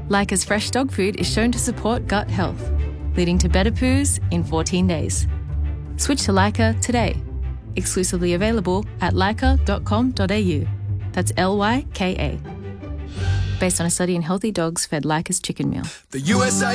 Lyca's fresh dog food is shown to support gut health, leading to better poos in 14 days. Switch to Lyca today. Exclusively available at lyca.com.au. That's Lyka. Based on a study in healthy dogs fed Lyca's chicken meal. The USA